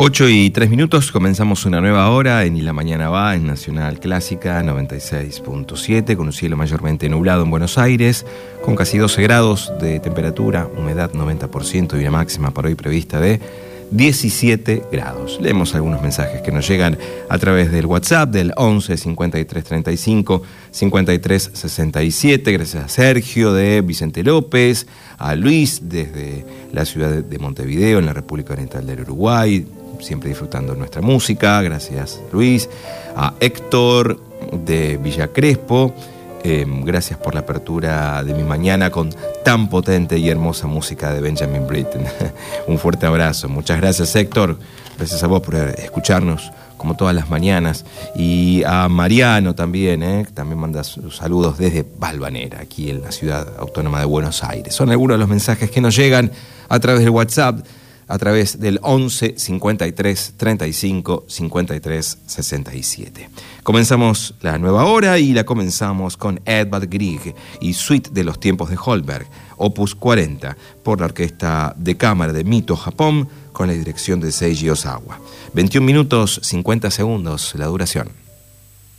8:03, comenzamos una nueva hora en Y la Mañana Va, en Nacional Clásica 96.7, con un cielo mayormente nublado en Buenos Aires, con casi 12 grados de temperatura, humedad 90% y una máxima para hoy prevista de 17 grados. Leemos algunos mensajes que nos llegan a través del WhatsApp del 11 53 35 53 67. Gracias a Sergio de Vicente López, a Luis desde la ciudad de Montevideo, en la República Oriental del Uruguay, siempre disfrutando nuestra música. Gracias, Luis. A Héctor de Villa Crespo. Gracias por la apertura de mi mañana con tan potente y hermosa música de Benjamin Britten. Un fuerte abrazo. Muchas gracias, Héctor. Gracias a vos por escucharnos como todas las mañanas. Y a Mariano también, también manda sus saludos desde Valvanera, aquí en la ciudad autónoma de Buenos Aires. Son algunos de los mensajes que nos llegan a través del WhatsApp, a través del 11 53 35 53 67. Comenzamos la nueva hora y la comenzamos con Edvard Grieg y Suite de los tiempos de Holberg, opus 40, por la Orquesta de Cámara de Mito, Japón, con la dirección de Seiji Ozawa. 21 minutos 50 segundos la duración.